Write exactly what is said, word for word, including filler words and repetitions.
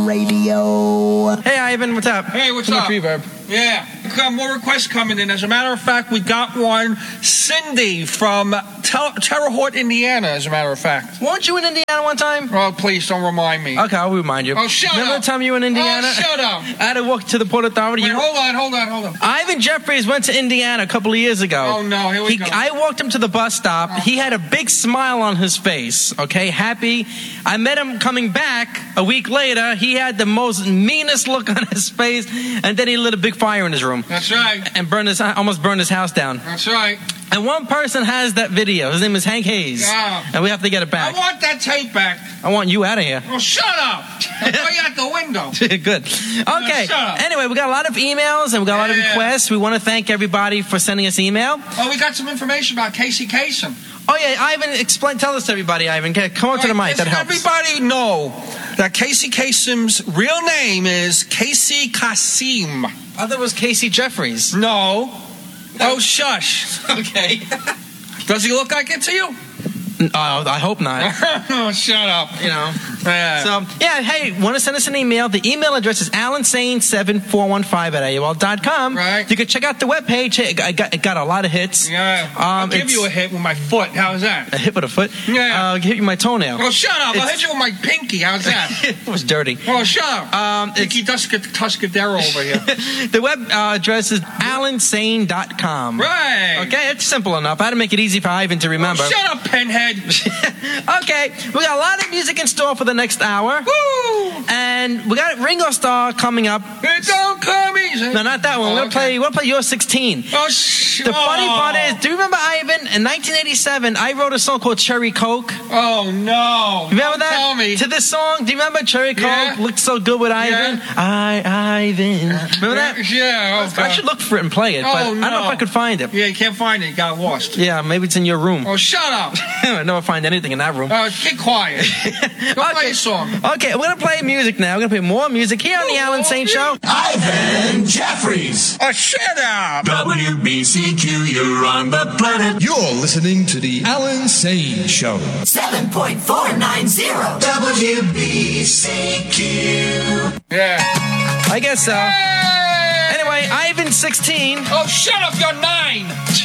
Radio. Hey, Ivan, what's up? Hey, what's Too up? much reverb. Yeah, got more requests coming in. As a matter of fact, we got one. Cindy from Ter- Terre Haute, Indiana, as a matter of fact. Weren't you in Indiana one time? Oh, please don't remind me. Okay, I'll remind you. Oh, shut Remember up. the time you were in Indiana? Oh, shut up. I had to walk to the Port Authority. Wait, You- hold on, hold on, hold on. Ivan Jeffries went to Indiana a couple of years ago. Oh, no, here we He- go. I walked him to the bus stop. Oh. He had a big smile on his face, okay, happy. I met him coming back a week later. He had the most meanest look on his face, and then he lit a big fire in his room. That's right. And burned his, almost burned his house down. That's right. And one person has that video. His name is Hank Hayes. Yeah. And we have to get it I back. want that tape back. I want you out of here. Oh, shut up. I'll throw you out the window. Good. Okay. shut up. Anyway, we got a lot of emails and we got a lot of Yeah. requests. We want to thank everybody for sending us email. Oh, we got some information about Casey Kasem. Oh yeah, Ivan, explain. Tell this to everybody, Ivan. Okay, come on to the mic. That Does helps. everybody know that Casey Kasem's real name is Casey Kasem? I thought it was Casey Jeffries. No. Oh, shush. Okay. Does he look like it to you? Oh, I hope not. Oh, shut up. You know. Yeah. So, yeah, hey, want to send us an email? The email address is alan sane seven four one five at A O L dot com. Right. You can check out the webpage. It got, it got, it got a lot of hits. Yeah. I'll Um, give it's- you a hit with my foot. How's that? A hit with a foot? Yeah. Uh, hit you my toenail. Oh, shut up. I'll It's- hit you with my pinky. How's that? It was dirty. Oh, shut up. Um, it's- Pinky Tusk- Tuscadero over here. The web uh, address is alan sane dot com. Right. Okay, it's simple enough. I had to make it easy for Ivan to remember. Oh, shut up, Pinhead. Okay, we got a lot of music in store for the next hour. Woo! And we got Ringo Starr coming up. It don't come easy. No, not that one. Oh, we're gonna okay. play. We're gonna play Your sixteen. Oh, sh- The funny oh. part is, do you remember Ivan? In nineteen eighty-seven, I wrote a song called Cherry Coke. Oh, no. Remember Don't that? Tell me. To this song, do you remember Cherry Coke? Yeah. Looked so good with Ivan. I, Ivan. Remember that? Yeah. Okay. I should look for it and play it, but Oh, I don't know no. if I could find it. Yeah, you can't find it. You got lost. Yeah, maybe it's in your room. Oh, shut up. I never find anything in that room. Uh, get quiet. Go play a song. Okay, we're gonna play music now. We're gonna play more music here on the Alan Saint Show. Ivan Jeffries. Oh, shut up. W B C Q, you're on the planet. You're listening to the Alan Sane Show. seven point four nine zero. W B C Q. Yeah. I guess so. Hey! Anyway, Ivan sixteen. Oh, shut up. You're nine.